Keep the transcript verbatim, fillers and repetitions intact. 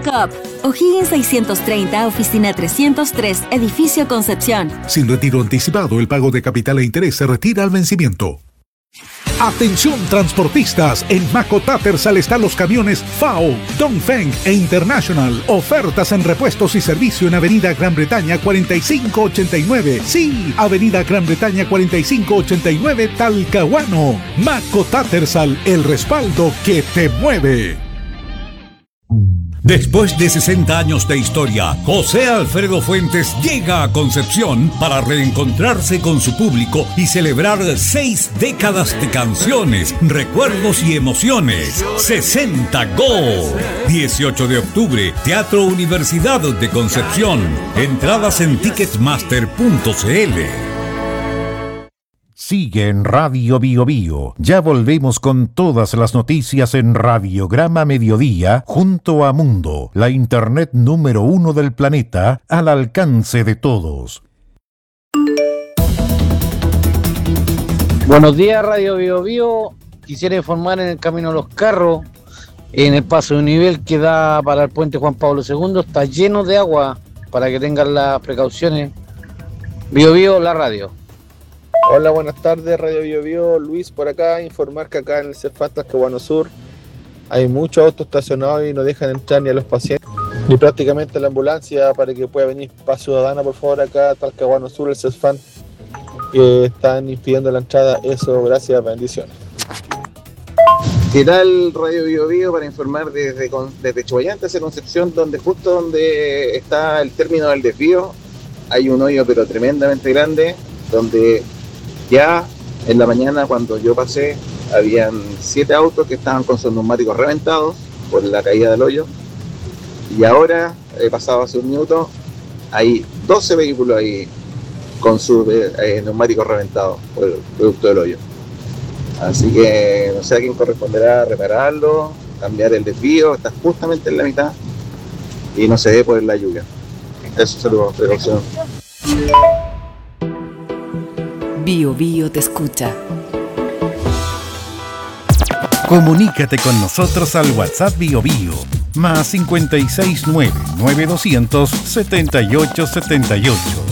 Bancoop. O'Higgins seiscientos treinta, oficina trescientos tres, edificio Concepción. Sin retiro anticipado, el pago de capital e interés se retira al vencimiento. Atención transportistas, en Maco Tattersall están los camiones F A O, Dongfeng e International. Ofertas en repuestos y servicio en Avenida Gran Bretaña cuarenta y cinco ochenta y nueve. Sí, Avenida Gran Bretaña cuarenta y cinco ochenta y nueve, Talcahuano. Maco Tattersall, el respaldo que te mueve. Después de sesenta años de historia, José Alfredo Fuentes llega a Concepción para reencontrarse con su público y celebrar seis décadas de canciones, recuerdos y emociones. sesenta Go. dieciocho de octubre, Teatro Universidad de Concepción. Entradas en ticketmaster punto cl. Sigue en Radio Bio Bio. Ya volvemos con todas las noticias en Radiograma Mediodía junto a Mundo, la internet número uno del planeta, al alcance de todos. Buenos días, Radio Bio Bio. Quisiera informar en el Camino a los Carros, en el paso de nivel que da para el puente Juan Pablo segundo, está lleno de agua, para que tengan las precauciones. Bio Bio, la radio. Hola, buenas tardes, Radio Bio Bio, Luis por acá, informar que acá en el Cefat Talcahuano Sur hay muchos autos estacionados y no dejan entrar ni a los pacientes ni prácticamente a la ambulancia para que pueda venir Paz Ciudadana, por favor, acá a Talcahuano Sur, el Cefat, que están impidiendo la entrada. Eso, gracias, bendiciones. ¿Qué tal, Radio Bio Bio? Para informar desde, desde Chuballante hacia Concepción, donde justo donde está el término del desvío hay un hoyo pero tremendamente grande, donde ya en la mañana cuando yo pasé habían siete autos que estaban con sus neumáticos reventados por la caída del hoyo, y ahora, he pasado hace un minuto, hay doce vehículos ahí con sus eh, neumáticos reventados por el producto del hoyo. Así que no sé a quién corresponderá repararlo, cambiar el desvío, está justamente en la mitad y no se ve por la lluvia. Eso se lo precaución. Bio Bio te escucha. Comunícate con nosotros al WhatsApp Bio Bio, más cinco seis nueve, nueve dos cero cero, siete ocho siete ocho.